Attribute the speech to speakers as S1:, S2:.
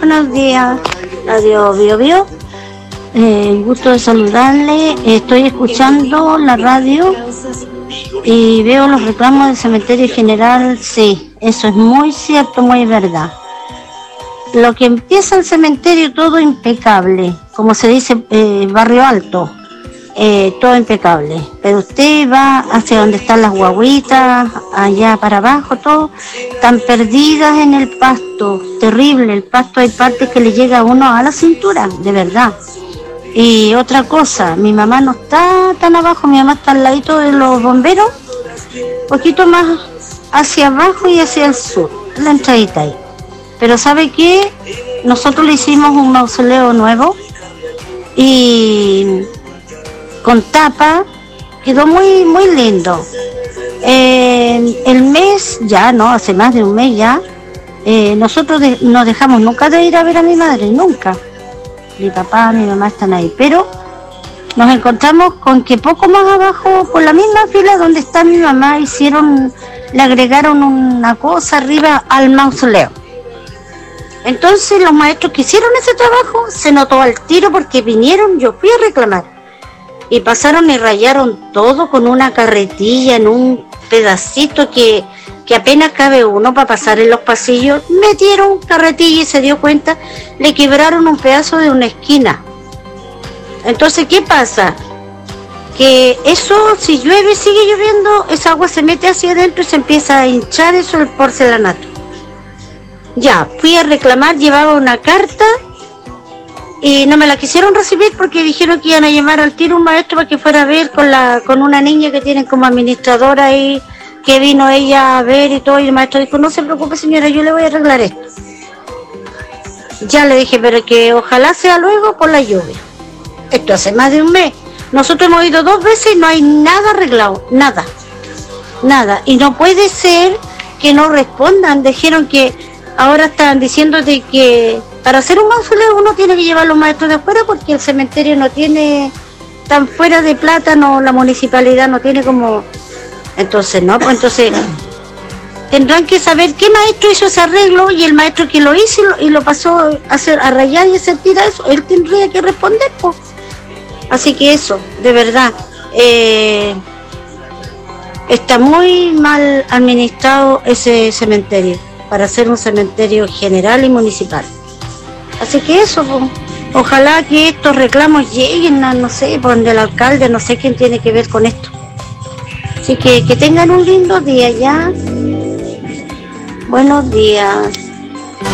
S1: Buenos días, Radio Bio Bio. Gusto de saludarle. Estoy escuchando la radio y veo los reclamos del cementerio general. Sí, eso es muy cierto, muy verdad. Lo que empieza el cementerio, todo impecable, como se dice, barrio alto, todo impecable. Pero usted va hacia donde están las guaguitas, allá para abajo, todo, están perdidas en el pasto, terrible. El pasto, hay partes que le llega a uno a la cintura, de verdad. Y otra cosa, mi mamá no está tan abajo, mi mamá está al ladito de los bomberos, poquito más hacia abajo y hacia el sur, la entradita ahí. Pero ¿sabe qué? Nosotros le hicimos un mausoleo nuevo y con tapa, quedó muy muy lindo. El mes, ya no, hace más de un mes ya, nosotros no dejamos nunca de ir a ver a mi madre, nunca. Mi papá, mi mamá están ahí, pero nos encontramos con que poco más abajo, por la misma fila donde está mi mamá, le agregaron una cosa arriba al mausoleo. Entonces los maestros que hicieron ese trabajo se notó al tiro porque vinieron, yo fui a reclamar y pasaron y rayaron todo con una carretilla en un pedacito que apenas cabe uno para pasar en los pasillos. Metieron carretilla y se dio cuenta, le quebraron un pedazo de una esquina. Entonces, ¿qué pasa? Que eso, si llueve, sigue lloviendo, esa agua se mete hacia adentro y se empieza a hinchar eso el porcelanato. Ya, fui a reclamar, llevaba una carta y no me la quisieron recibir porque dijeron que iban a llamar al tiro un maestro para que fuera a ver con una niña que tienen como administradora ahí, que vino ella a ver y todo, y el maestro dijo, no se preocupe señora, yo le voy a arreglar esto. Ya le dije, pero que ojalá sea luego por la lluvia. Esto hace más de un mes. Nosotros hemos ido 2 veces y no hay nada arreglado, nada. Y no puede ser que no respondan. Dijeron que ahora están diciendo de que para hacer un mausoleo uno tiene que llevar a los maestros de afuera porque el cementerio no tiene tan fuera de plata, no, la municipalidad no tiene como... Entonces, no, pues entonces tendrán que saber qué maestro hizo ese arreglo y el maestro que lo hizo y lo pasó a rayar y a hacer tira eso, él tendría que responder, pues. Así que eso, de verdad, está muy mal administrado ese cementerio para ser un cementerio general y municipal. Así que eso, pues, ojalá que estos reclamos lleguen a, no sé, por donde el alcalde, no sé quién tiene que ver con esto. Así que tengan un lindo día ya. Buenos días.